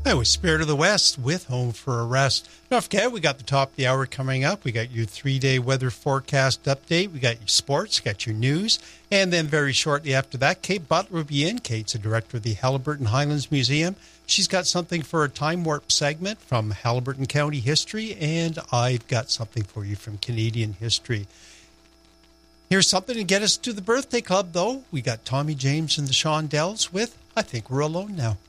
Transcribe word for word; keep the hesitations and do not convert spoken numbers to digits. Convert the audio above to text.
That was Spirit of the West with Home for a Rest. Don't forget, we got the top of the hour coming up. We got your three-day weather forecast update. We got your sports, got your news. And then very shortly after that, Kate Butler will be in. Kate's the director of the Haliburton Highlands Museum. She's got something for a Time Warp segment from Haliburton County history, and I've got something for you from Canadian history. Here's something to get us to the birthday club, though. We got Tommy James and the Shondells with I Think We're Alone Now.